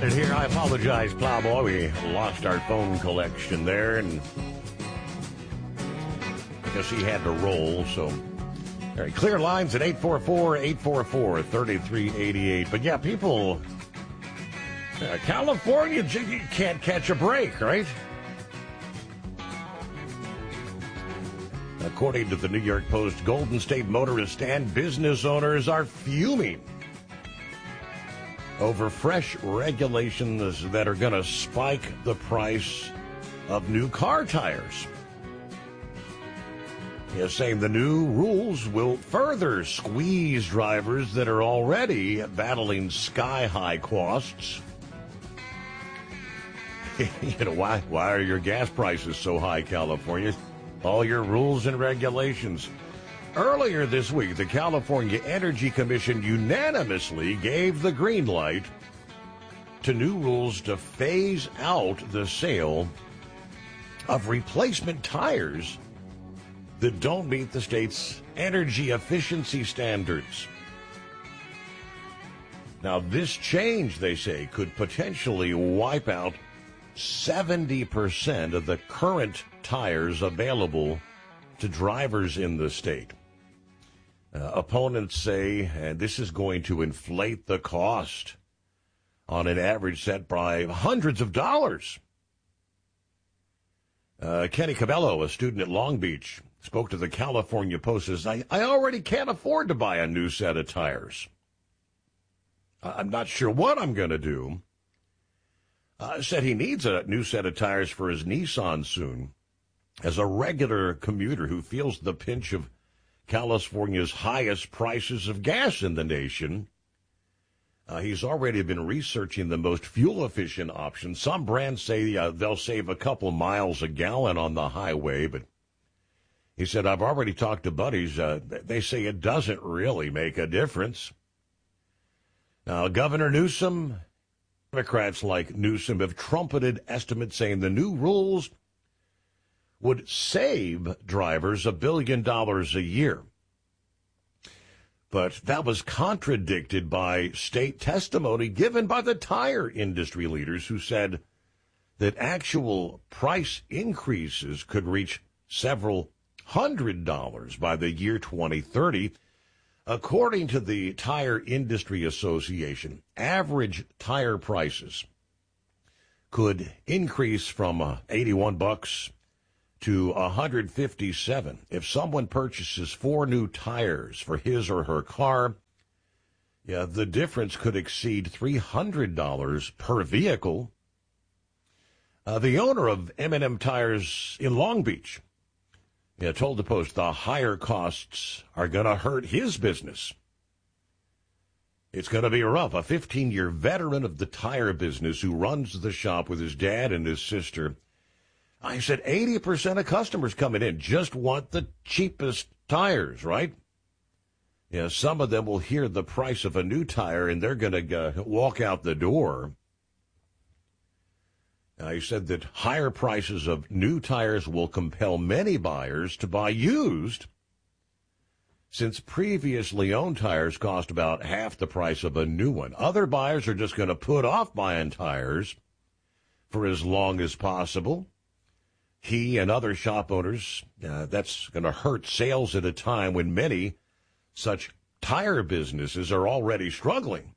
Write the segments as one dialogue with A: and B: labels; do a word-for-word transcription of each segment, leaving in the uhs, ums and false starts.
A: at it here. I apologize, Plowboy. We lost our phone collection there, and I guess he had to roll, so... All right, clear lines at eight four four, eight four four, three three eight eight. But yeah, people... Uh, California, you can't catch a break, right? According to the New York Post, Golden State motorists and business owners are fuming over fresh regulations that are going to spike the price of new car tires. Yes, saying the new rules will further squeeze drivers that are already battling sky-high costs. You know, why, why are your gas prices so high, California? All your rules and regulations. Earlier this week, the California Energy Commission unanimously gave the green light to new rules to phase out the sale of replacement tires that don't meet the state's energy efficiency standards. Now, this change, they say, could potentially wipe out seventy percent of the current tires available to drivers in the state. Uh, opponents say uh, this is going to inflate the cost on an average set by hundreds of dollars. Uh, Kenny Cabello, a student at Long Beach, spoke to the California Post, says, I, I already can't afford to buy a new set of tires. I'm not sure what I'm going to do. Uh, said he needs a new set of tires for his Nissan soon. As a regular commuter who feels the pinch of California's highest prices of gas in the nation, uh, he's already been researching the most fuel-efficient options. Some brands say uh, they'll save a couple miles a gallon on the highway, but he said, I've already talked to buddies. Uh, they say it doesn't really make a difference. Now, Governor Newsom, Democrats like Newsom have trumpeted estimates saying the new rules would save drivers a billion dollars a year. But that was contradicted by state testimony given by the tire industry leaders who said that actual price increases could reach several hundred dollars by the year twenty thirty. According to the Tire Industry Association, average tire prices could increase from uh, eighty-one bucks to one hundred fifty-seven if someone purchases four new tires for his or her car. Yeah, the difference could exceed three hundred dollars per vehicle. Uh, the owner of M and M Tires in Long Beach Yeah, told the Post the higher costs are going to hurt his business. It's going to be rough. A fifteen-year veteran of the tire business who runs the shop with his dad and his sister. I said eighty percent of customers coming in just want the cheapest tires, right? Yeah, some of them will hear the price of a new tire and they're going to uh, walk out the door. Uh, he said that higher prices of new tires will compel many buyers to buy used, since previously owned tires cost about half the price of a new one. Other buyers are just going to put off buying tires for as long as possible. He and other shop owners, uh, that's going to hurt sales at a time when many such tire businesses are already struggling.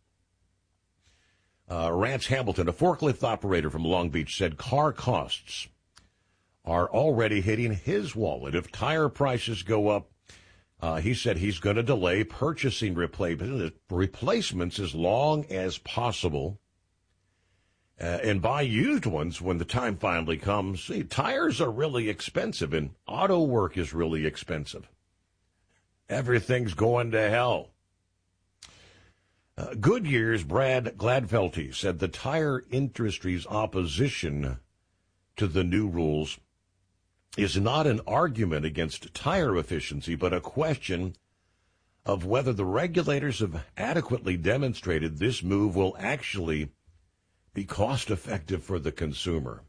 A: Uh, Rance Hamilton, a forklift operator from Long Beach, said car costs are already hitting his wallet. If tire prices go up, uh, he said he's going to delay purchasing repla- replacements as long as possible uh, and buy used ones when the time finally comes. See, tires are really expensive, and auto work is really expensive. Everything's going to hell. Uh, Goodyear's Brad Gladfelty said the tire industry's opposition to the new rules is not an argument against tire efficiency, but a question of whether the regulators have adequately demonstrated this move will actually be cost-effective for the consumer.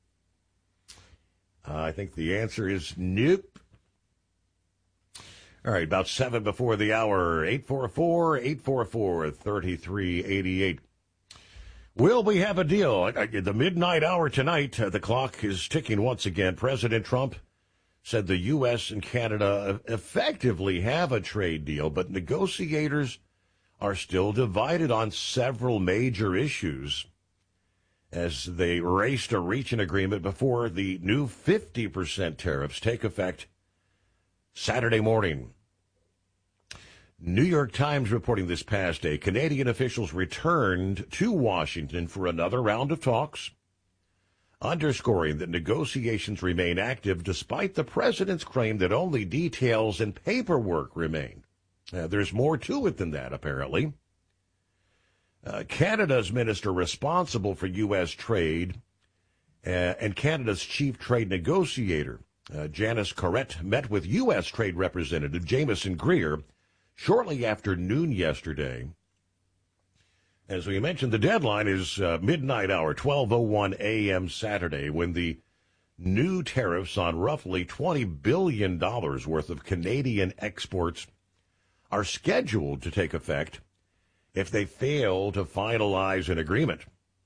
A: Uh, I think the answer is nope. All right, about seven before the hour, eight four four, eight four four, three three eight eight. Will we have a deal? At the midnight hour tonight, uh, the clock is ticking once again. President Trump said the U S and Canada effectively have a trade deal, but negotiators are still divided on several major issues as they race to reach an agreement before the new fifty percent tariffs take effect Saturday morning. New York Times reporting this past day, Canadian officials returned to Washington for another round of talks, underscoring that negotiations remain active despite the president's claim that only details and paperwork remain. Uh, there's more to it than that, apparently. Uh, Canada's minister responsible for U S trade uh, and Canada's chief trade negotiator, uh, Janice Corrett, met with U S Trade Representative Jameson Greer shortly after noon yesterday. As we mentioned, the deadline is uh, midnight hour, twelve oh one a.m. Saturday, when the new tariffs on roughly twenty billion dollars worth of Canadian exports are scheduled to take effect if they fail to finalize an agreement.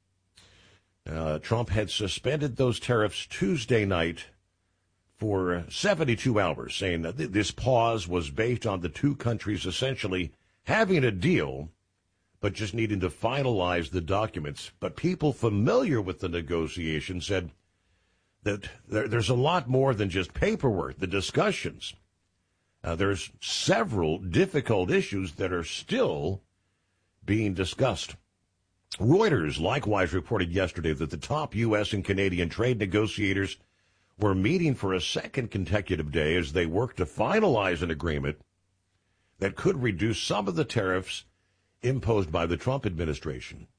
A: Uh, Trump had suspended those tariffs Tuesday night for seventy-two hours, saying that th- this pause was based on the two countries essentially having a deal, but just needing to finalize the documents. But people familiar with the negotiation said that there, there's a lot more than just paperwork, the discussions. Uh, there's several difficult issues that are still being discussed. Reuters likewise reported yesterday that the top U S and Canadian trade negotiators were meeting for a second consecutive day as they work to finalize an agreement that could reduce some of the tariffs imposed by the Trump administration.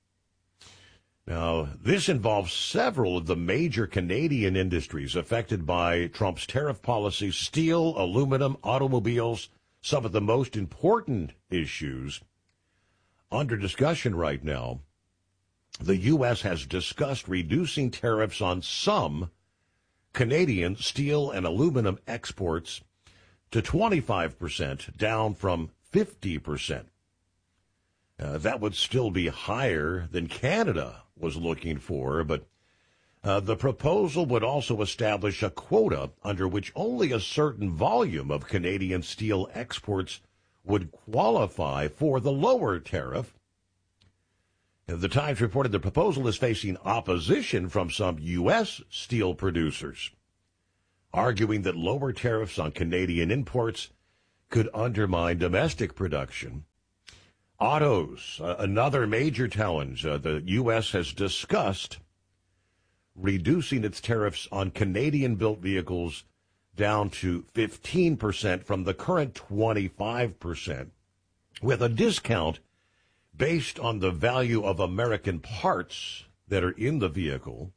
A: Now, this involves several of the major Canadian industries affected by Trump's tariff policy: steel, aluminum, automobiles, some of the most important issues under discussion right now. The U S has discussed reducing tariffs on some Canadian steel and aluminum exports to twenty-five percent, down from fifty percent. Uh, that would still be higher than Canada was looking for, but uh, the proposal would also establish a quota under which only a certain volume of Canadian steel exports would qualify for the lower tariff. The Times reported the proposal is facing opposition from some U S steel producers, arguing that lower tariffs on Canadian imports could undermine domestic production. Autos, uh, another major challenge. Uh, the U S has discussed reducing its tariffs on Canadian-built vehicles down to fifteen percent from the current twenty-five percent, with a discount based on the value of American parts that are in the vehicle.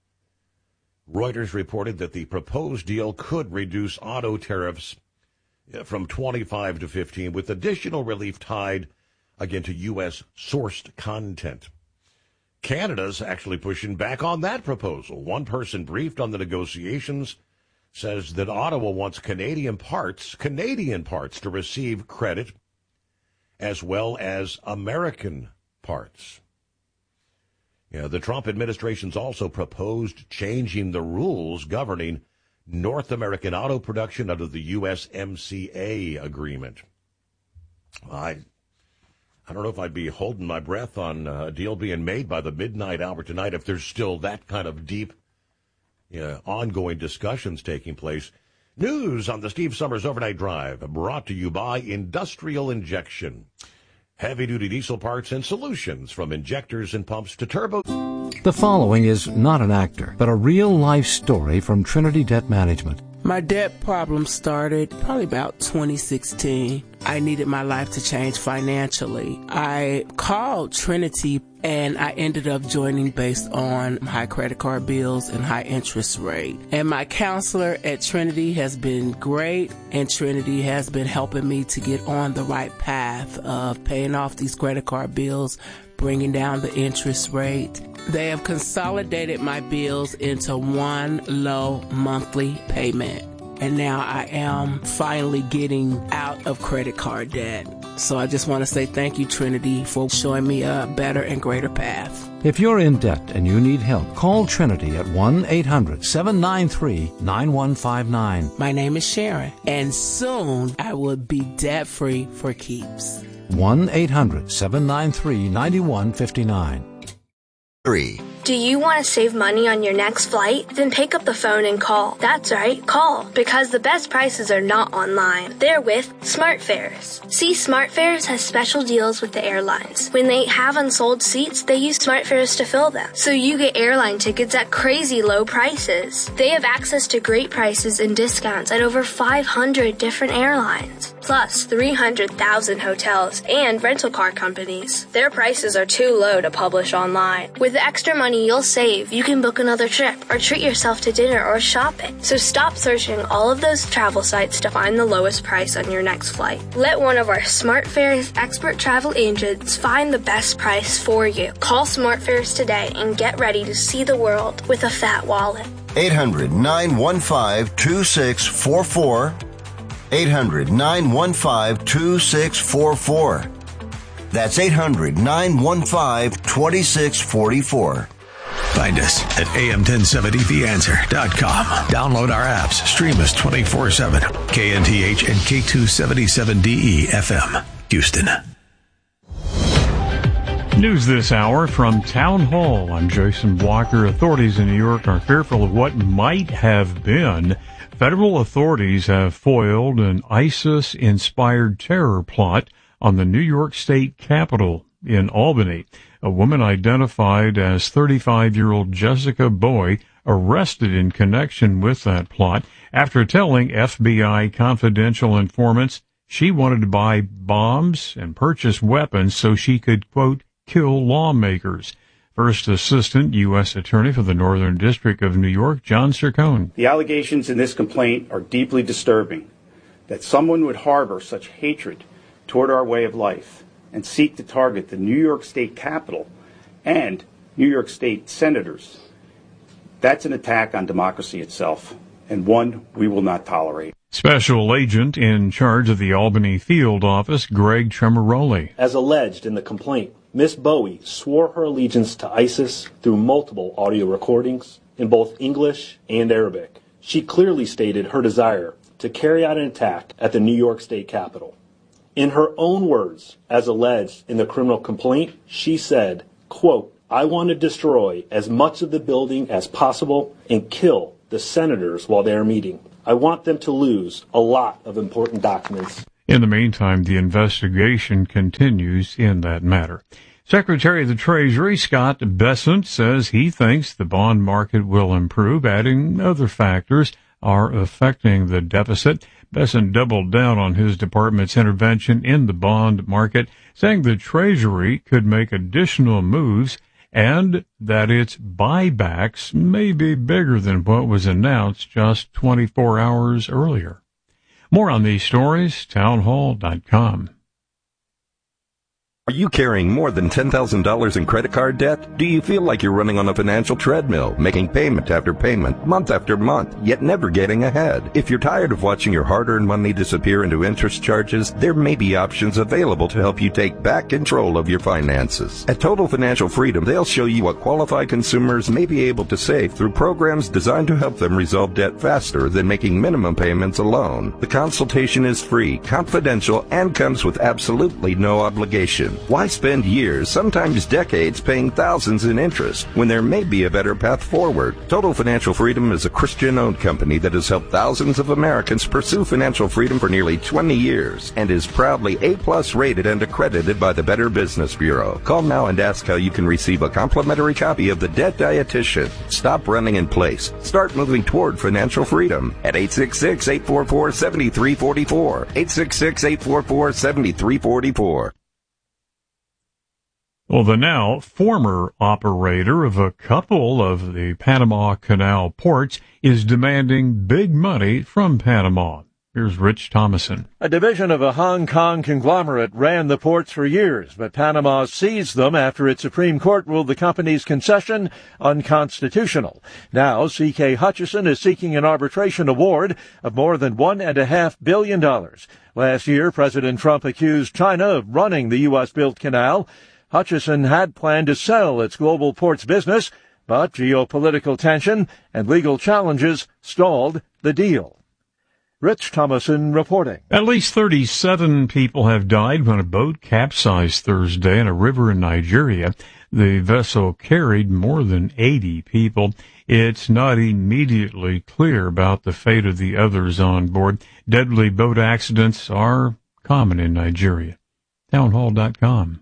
A: Reuters reported that the proposed deal could reduce auto tariffs from twenty-five to fifteen, with additional relief tied, again, to U S-sourced content. Canada's actually pushing back on that proposal. One person briefed on the negotiations says that Ottawa wants Canadian parts, Canadian parts to receive credit, as well as American parts. Yeah, the Trump administration's also proposed changing the rules governing North American auto production under the U S M C A agreement. I I don't know if I'd be holding my breath on a deal being made by the midnight hour tonight if there's still that kind of deep, yeah, ongoing discussions taking place. News on the Steve Summers Overnight Drive, brought to you by Industrial Injection. Heavy-duty diesel parts and solutions, from injectors and pumps to turbo.
B: The following is not an actor, but a real-life story from Trinity Debt Management.
C: My debt problem started probably about twenty sixteen. I needed my life to change financially. I called Trinity and I ended up joining based on high credit card bills and high interest rate. And my counselor at Trinity has been great, and Trinity has been helping me to get on the right path of paying off these credit card bills, bringing down the interest rate. They have consolidated my bills into one low monthly payment. And now I am finally getting out of credit card debt. So I just want to say thank you, Trinity, for showing me a better and greater path.
B: If you're in debt and you need help, call Trinity at one eight hundred seven nine three nine one five nine.
C: My name is Sharon, and soon I will be debt-free for keeps.
B: one eight hundred seven nine three nine one five nine.
D: Three.
E: Do you want to save money on your next flight? Then pick up the phone and call. That's right, call. Because the best prices are not online. They're with SmartFares. See, SmartFares has special deals with the airlines. When they have unsold seats, they use SmartFares to fill them. So you get airline tickets at crazy low prices. They have access to great prices and discounts at over five hundred different airlines. Plus three hundred thousand hotels and rental car companies. Their prices are too low to publish online. With the extra money you'll save, you can book another trip or treat yourself to dinner or shopping. So stop searching all of those travel sites to find the lowest price on your next flight. Let one of our SmartFares expert travel agents find the best price for you. Call SmartFares today and get ready to see the world with a fat wallet.
D: eight hundred nine one five two six four four. eight hundred nine one five two six four four. That's eight hundred nine one five two six four four.
F: Find us at A M ten seventy the answer dot com. Download our apps. Stream us twenty-four seven. K N T H and K two seventy-seven D E F M, Houston.
G: News this hour from Town Hall. I'm Jason Blocker. Authorities in New York are fearful of what might have been. Federal authorities have foiled an ISIS-inspired terror plot on the New York State Capitol in Albany. A woman identified as thirty-five-year-old Jessica Bowie arrested in connection with that plot after telling F B I confidential informants she wanted to buy bombs and purchase weapons so she could, quote, kill lawmakers. First Assistant U S Attorney for the Northern District of New York, John Sircone.
H: The allegations in this complaint are deeply disturbing. That someone would harbor such hatred toward our way of life and seek to target the New York State Capitol and New York State senators, that's an attack on democracy itself, and one we will not tolerate.
G: Special Agent in charge of the Albany Field Office, Greg Tremoroli.
I: As alleged in the complaint, Miss Bowie swore her allegiance to ISIS through multiple audio recordings in both English and Arabic. She clearly stated her desire to carry out an attack at the New York State Capitol. In her own words, as alleged in the criminal complaint, she said, quote, I want to destroy as much of the building as possible and kill the senators while they are meeting. I want them to lose a lot of important documents.
G: In the meantime, the investigation continues in that matter. Secretary of the Treasury, Scott Bessent, says he thinks the bond market will improve, adding other factors are affecting the deficit. Bessent doubled down on his department's intervention in the bond market, saying the Treasury could make additional moves and that its buybacks may be bigger than what was announced just twenty-four hours earlier. More on these stories, townhall dot com.
J: Are you carrying more than ten thousand dollars in credit card debt? Do you feel like you're running on a financial treadmill, making payment after payment, month after month, yet never getting ahead? If you're tired of watching your hard-earned money disappear into interest charges, there may be options available to help you take back control of your finances. At Total Financial Freedom, they'll show you what qualified consumers may be able to save through programs designed to help them resolve debt faster than making minimum payments alone. The consultation is free, confidential, and comes with absolutely no obligation. Why spend years, sometimes decades, paying thousands in interest when there may be a better path forward? Total Financial Freedom is a Christian-owned company that has helped thousands of Americans pursue financial freedom for nearly twenty years and is proudly A-plus rated and accredited by the Better Business Bureau. Call now and ask how you can receive a complimentary copy of The Debt Dietitian. Stop running in place. Start moving toward financial freedom at eight six six, eight four four, seven three four four. eight six six, eight four four, seven three four four.
G: Well, the now former operator of a couple of the Panama Canal ports is demanding big money from Panama. Here's Rich Thomason.
K: A division of a Hong Kong conglomerate ran the ports for years, but Panama seized them after its Supreme Court ruled the company's concession unconstitutional. Now, C K Hutchison is seeking an arbitration award of more than one and a half billion dollars. Last year, President Trump accused China of running the U S-built canal. Hutchison had planned to sell its global ports business, but geopolitical tension and legal challenges stalled the deal. Rich Thomason reporting.
G: At least thirty-seven people have died when a boat capsized Thursday in a river in Nigeria. The vessel carried more than eighty people. It's not immediately clear about the fate of the others on board. Deadly boat accidents are common in Nigeria. townhall dot com.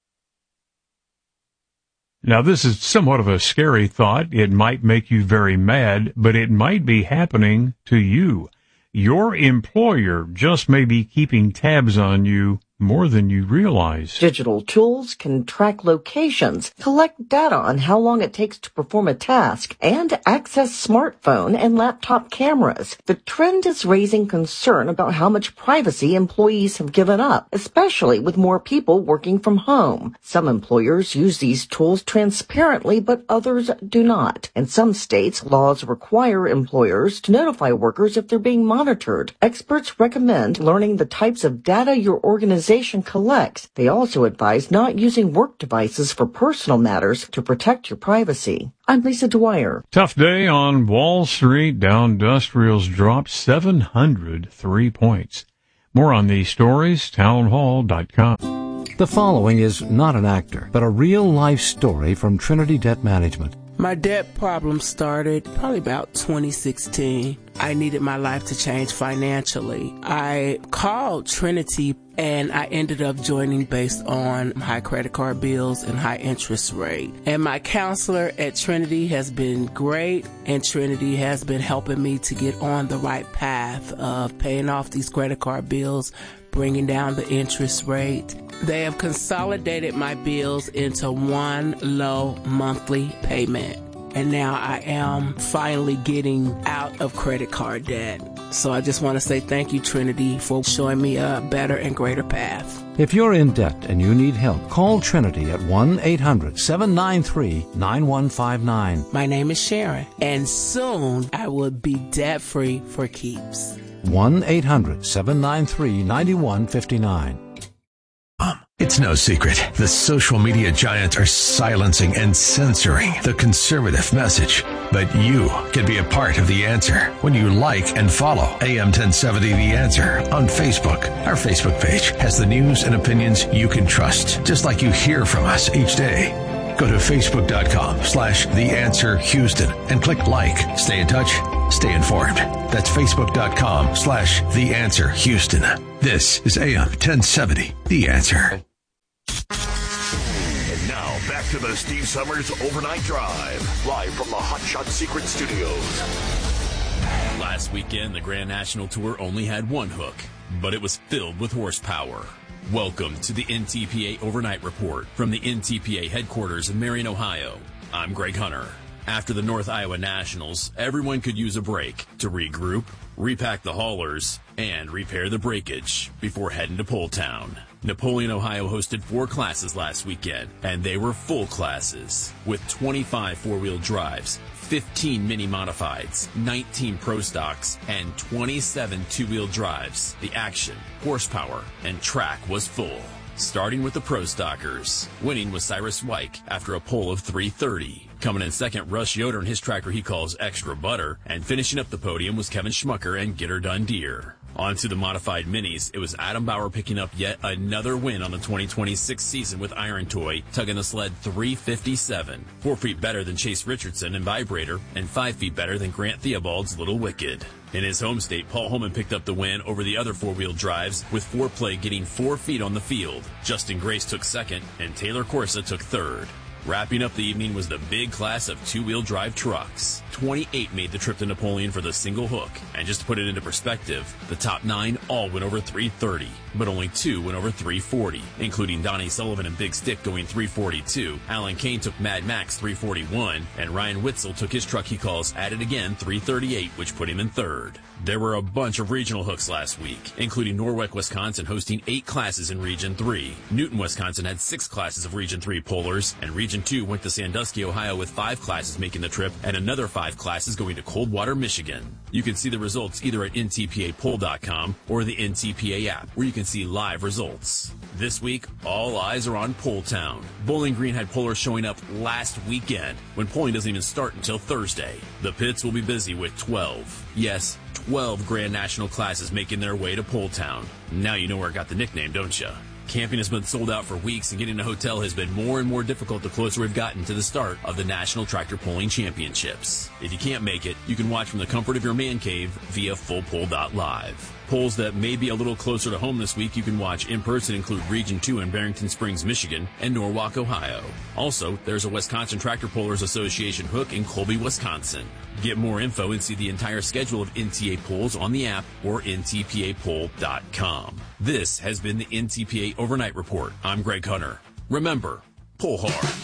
G: Now, this is somewhat of a scary thought. It might make you very mad, but it might be happening to you. Your employer just may be keeping tabs on you more than you realize.
L: Digital tools can track locations, collect data on how long it takes to perform a task, and access smartphone and laptop cameras. The trend is raising concern about how much privacy employees have given up, especially with more people working from home. Some employers use these tools transparently, but others do not. In some states, laws require employers to notify workers if they're being monitored. Experts recommend learning the types of data your organization collects. They also advise not using work devices for personal matters to protect your privacy. I'm Lisa Dwyer.
G: Tough day on Wall Street. Dow Industrials dropped seven hundred three points. More on these stories, townhall dot com.
B: The following is not an actor, but a real-life story from Trinity Debt Management.
C: My debt problem started probably about twenty sixteen. I needed my life to change financially. I called Trinity and I ended up joining based on high credit card bills and high interest rate. And my counselor at Trinity has been great, and Trinity has been helping me to get on the right path of paying off these credit card bills, bringing down the interest rate. They have consolidated my bills into one low monthly payment. And now I am finally getting out of credit card debt. So I just want to say thank you, Trinity, for showing me a better and greater path.
B: If you're in debt and you need help, call Trinity at one eight hundred seven nine three nine one five nine.
C: My name is Sharon, and soon I will be debt-free for keeps.
B: one eight hundred seven nine three nine one five nine.
F: It's no secret. The social media giants are silencing and censoring the conservative message. But you can be a part of the answer when you like and follow A M ten seventy The Answer on Facebook. Our Facebook page has the news and opinions you can trust, just like you hear from us each day. Go to facebook.com slash The Answer Houston and click like. Stay in touch. Stay informed. That's facebook.com slash The Answer Houston. This is A M ten seventy The Answer.
A: And now back to the Steve Summers Overnight Drive, live from the Hot Shot Secret Studios.
M: Last weekend, the Grand National Tour only had one hook, but it was filled with horsepower. Welcome to the N T P A Overnight Report from the N T P A headquarters in Marion, Ohio. I'm Greg Hunter. After the North Iowa Nationals, everyone could use a break to regroup, repack the haulers, and repair the breakage before heading to Pole Town. Napoleon, Ohio hosted four classes last weekend, and they were full classes with twenty-five four-wheel drives, fifteen mini modifieds, nineteen pro stocks, and twenty-seven two-wheel drives. The action, horsepower, and track was full. Starting with the pro stockers, winning was Cyrus Wyke after a pole of three thirty. Coming in second, Russ Yoder and his tractor he calls Extra Butter, and finishing up the podium was Kevin Schmucker and Gitter Done Deer. On to the modified minis, it was Adam Bauer picking up yet another win on the twenty twenty-six season with Iron Toy, tugging the sled three fifty-seven, four feet better than Chase Richardson and Vibrator, and five feet better than Grant Theobald's Little Wicked. In his home state, Paul Holman picked up the win over the other four-wheel drives, with Foreplay getting four feet on the field. Justin Grace took second, and Taylor Corsa took third. Wrapping up the evening was the big class of two-wheel drive trucks. twenty-eight made the trip to Napoleon for the single hook. And just to put it into perspective, the top nine all went over three thirty. but only two went over three forty, including Donnie Sullivan and Big Stick going three forty-two. Alan Kane took Mad Max three forty-one, and Ryan Witzel took his truck he calls At It Again three thirty-eight, which put him in third. There were a bunch of regional hooks last week, including Norwalk, Wisconsin hosting eight classes in Region three. Newton, Wisconsin had six classes of Region three pullers, and Region two went to Sandusky, Ohio with five classes making the trip and another five classes going to Coldwater, Michigan. You can see the results either at N T P A poll dot com or the N T P A app, where you can see live results. This week, all eyes are on Poll Town. Bowling Green had pollers showing up last weekend, when polling doesn't even start until Thursday. The pits will be busy with twelve. Yes, twelve Grand National classes making their way to Poll Town. Now you know where I got the nickname, don't you? Camping has been sold out for weeks, and getting a hotel has been more and more difficult the closer we've gotten to the start of the National Tractor Pulling Championships. If you can't make it, you can watch from the comfort of your man cave via full poll dot live. Polls that may be a little closer to home this week you can watch in person include Region two in Barrington Springs, Michigan, and Norwalk, Ohio. Also, there's a Wisconsin Tractor Pullers Association hook in Colby, Wisconsin. Get more info and see the entire schedule of N T A polls on the app or N T P A poll dot com. This has been the N T P A Overnight Report. I'm Greg Hunter. Remember, pull hard.